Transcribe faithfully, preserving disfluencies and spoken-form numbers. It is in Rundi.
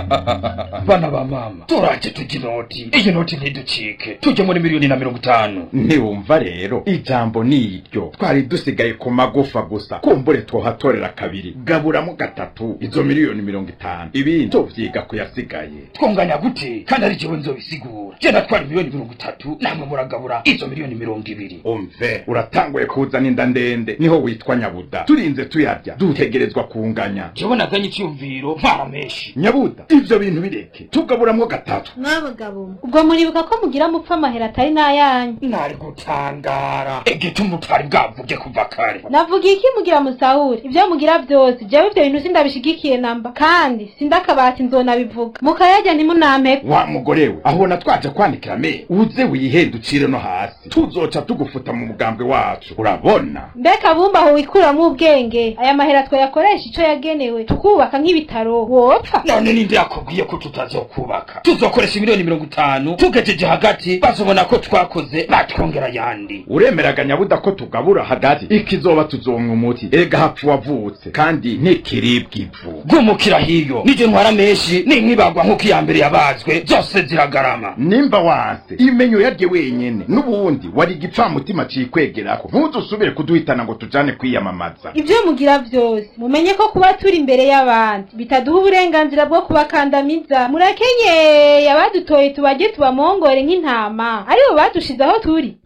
bana ba mama turaje tujya inoti iyi noti ntiducike tujye muri miliyoni na mirongo itanu. Ntiwumva rero ijambo ni iryo twari dusigaye ku magufa gusa kumbure twohatorera kabiri gaburamo gatatu izo miliyoni mirongo itanu ibindi tuvyiga kuyasigaye. Twonganya gute kandi ari jewe nzobisigura je natwara miliyoni mirongo itatu namwe muragabura izo miliyoni mirongo ibiri. Umve uratanguye kuzana inda ndende niho witwa Nyabuda turinze tuyarya dutegerezwa kunganya. Jewe naganye icyumviro mpara menshi. Nyabuda ivyo bintu bireke tugaburamwo gatatu. Mwabagabo ubwo muribuka ko mugira mupfa amahera atari nayanyu. Nari gutangara egete umutwari bwavuge kuva kare. Navuga iki mugira musahuri ivyo mugira byose jewe ivyo bintu sindabishigikiye namba kandi sindakabati nzona bivuga mukayajya ntimunampe. Wa mugore we aho natwaje kwanikira me uze wihenducire no hasi tuzoca tugufuta mu mugambwe wacu urabona. Mbeka bumba aho wikuramwo ubwenge aya mahera twe yakoresha ico yagenewe tukubaka nk'ibitaro wopfa. None ninde yakubwiye ko tutazokubaka tuzokoresha miliyoni mirongo itanu tugejeje hagati bazobona ko twakoze batwongera yandi. Uremeraga Nyabuda ko tugabura hagati ikizoba tuzonka umuti ega hapfu wavutse kandi ntikiribwa ivu gumukira hiyo nije ntwara menshi nimwibagwa nko kiyambere yabazwe zose ziragarama. Nimba wanse imenyo yarye wenyene nubundi wari gipfamutima cikwegerako ntuzusubire kuduhitana ngo tujane kwiyamamaza. Ivyo mugira byose mumenye ko kuba turi imbere y'abandi bitaduha uburenganzira bwo kubakandamiza. Murakenye yabadutoye tubaje tubamongore nk'intama aribo badushizaho turi.